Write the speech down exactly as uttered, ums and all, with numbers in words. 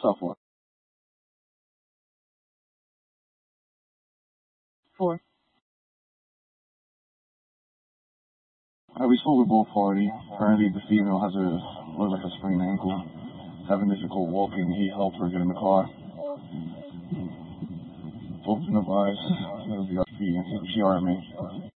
Suffolk. Four. Happy Super Bowl party. Apparently the female has a, looks like a sprained ankle. Having difficulty walking. He helped her get in the car. Both in the eyes. It'll be up to you. She already